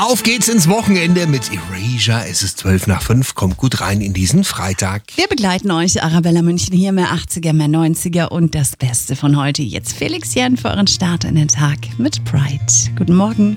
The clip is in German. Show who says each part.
Speaker 1: Auf geht's ins Wochenende mit Erasure. Es ist 5:12. Kommt gut rein in diesen Freitag.
Speaker 2: Wir begleiten euch, Arabella München, hier mehr 80er, mehr 90er und das Beste von heute. Jetzt Felix Jan für euren Start in den Tag mit Pride. Guten Morgen.